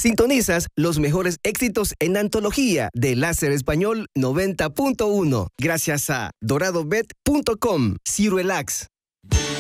Sintonizas los mejores éxitos en antología de Láser Español 90.1 gracias a doradobet.com. Cirelax.